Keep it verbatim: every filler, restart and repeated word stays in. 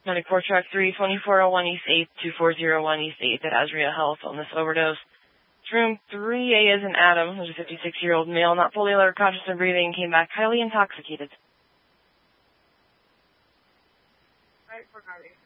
ninety-four track three, twenty-four oh one East eighth, two four oh one East eighth at Azria Health on this overdose. It's room three A as in Adam, who's a fifty-six-year-old male, not fully alert, conscious and breathing, came back highly intoxicated. Right for Garvey.